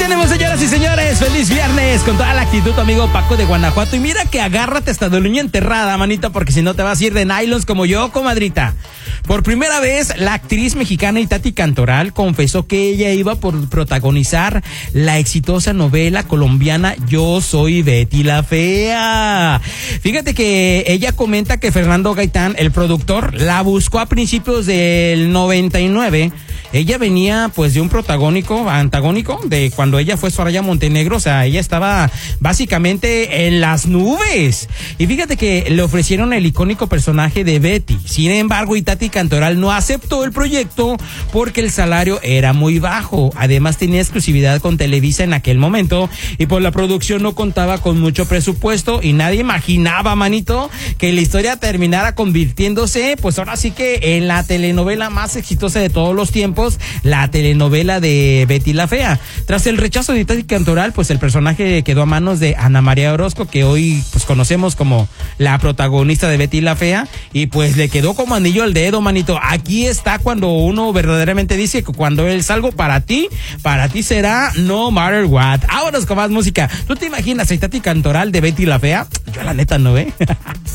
tenemos, señoras y señores, feliz viernes con toda la actitud, tu amigo Paco de Guanajuato. Y mira que agárrate hasta de uña enterrada, manita, porque si no te vas a ir de nylons como yo, comadrita. Por primera vez, la actriz mexicana Itatí Cantoral confesó que ella iba por protagonizar la exitosa novela colombiana Yo Soy Betty la Fea. Fíjate que ella comenta que Fernando Gaitán, el productor, la buscó a principios del 99. Ella venía pues de un antagónico de cuando ella fue Soraya Montenegro. O sea, ella estaba básicamente en las nubes. Y fíjate que le ofrecieron el icónico personaje de Betty. Sin embargo, Itatí Cantoral no aceptó el proyecto porque el salario era muy bajo. Además, tenía exclusividad con Televisa en aquel momento y pues la producción no contaba con mucho presupuesto y nadie imaginaba, manito, que la historia terminara convirtiéndose pues ahora sí que en la telenovela más exitosa de todos los tiempos, la telenovela de Betty la Fea. Tras el rechazo de Itatí Cantoral, pues el personaje quedó a manos de Ana María Orozco, que hoy pues conocemos como la protagonista de Betty la Fea, y pues le quedó como anillo al dedo, manito. Aquí está cuando uno verdaderamente dice que cuando es algo para ti será no matter what. Vámonos con más música. ¿Tú te imaginas a Itatí Cantoral de Betty la Fea? Yo la neta no,